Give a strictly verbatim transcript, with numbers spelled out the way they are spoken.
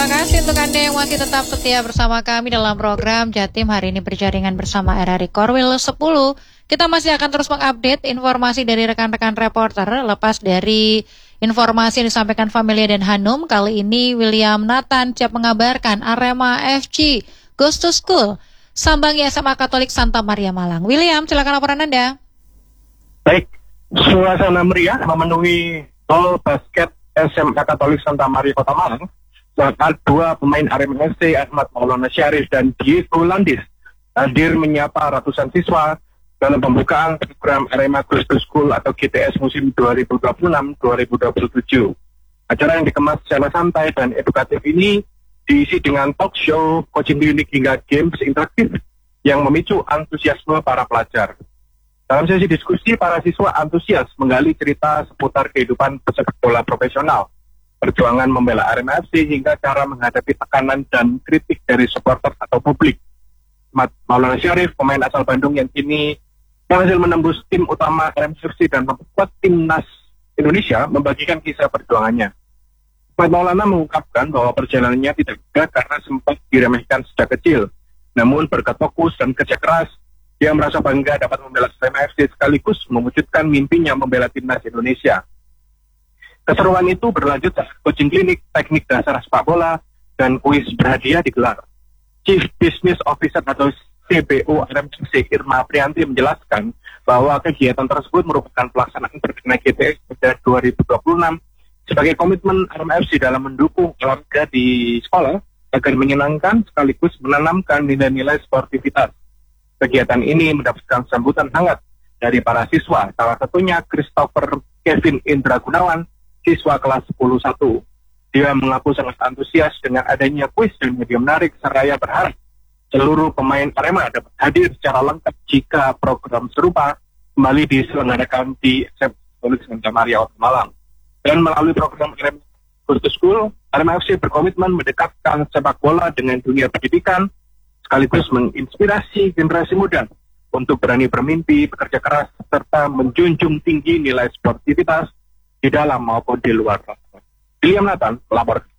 Terima kasih untuk Anda yang masih tetap setia bersama kami dalam program Jatim hari ini berjaringan bersama R R I Korwil sepuluh. Kita masih akan terus mengupdate informasi dari rekan-rekan reporter lepas dari informasi yang disampaikan Familia dan Hanum. Kali ini William Nathan siap mengabarkan Arema F C Goes to School sambangi S M A Katolik Santa Maria Malang. William, silakan laporan Anda. Baik, suasana meriah memenuhi Hall Basket S M A Katolik Santa Maria Kota Malang saat dua pemain Arema F C, Ahmad Maulana Syarif dan Diego Landis, hadir menyapa ratusan siswa dalam pembukaan program Arema Goes to School atau G T S musim dua ribu dua puluh enam dua ribu dua puluh tujuh. Acara yang dikemas secara santai dan edukatif ini diisi dengan talk show, coaching klinik hingga games interaktif yang memicu antusiasme para pelajar. Dalam sesi diskusi, para siswa antusias menggali cerita seputar kehidupan pesepak bola profesional, perjuangan membela Arema F C hingga cara menghadapi tekanan dan kritik dari supporter atau publik. Ahmad Maulana Syarif, pemain asal Bandung yang kini berhasil menembus tim utama Arema F C dan memperkuat timnas Indonesia, membagikan kisah perjuangannya. Ahmad Maulana mengungkapkan bahwa perjalanannya tidak mudah karena sempat diremehkan sejak kecil. Namun berkat fokus dan kerja keras, dia merasa bangga dapat membela Arema F C sekaligus mewujudkan mimpinya membela timnas Indonesia. Keseruan itu berlanjut saat coaching klinik, teknik dasar sepak bola, dan kuis berhadiah digelar. Chief Business Officer atau C B O Arema F C Irma Prianti menjelaskan bahwa kegiatan tersebut merupakan pelaksanaan perdana G T S pada dua ribu dua puluh enam sebagai komitmen Arema F C dalam mendukung olahraga di sekolah agar menyenangkan sekaligus menanamkan nilai-nilai sportivitas. Kegiatan ini mendapatkan sambutan hangat dari para siswa, salah satunya Christopher Kevin Indra Gunawan, siswa kelas sepuluh satu. Dia mengaku sangat antusias dengan adanya kuis dan media menarik, seraya berharap seluruh pemain Arema dapat hadir secara lengkap jika program serupa kembali diselenggarakan di S M A Katolik Santa Maria Kota Malang. Dan melalui program Arema Goes to School, Arema F C berkomitmen mendekatkan sepak bola dengan dunia pendidikan, sekaligus menginspirasi generasi muda untuk berani bermimpi, bekerja keras, serta menjunjung tinggi nilai sportivitas di dalam maupun di luar. William Nathan, lapor.